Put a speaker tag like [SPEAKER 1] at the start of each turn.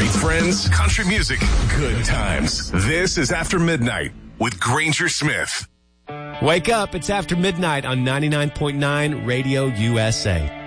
[SPEAKER 1] friends, country music, good times. This is After Midnight with Granger Smith.
[SPEAKER 2] Wake up. It's After Midnight on 99.9 Radio USA.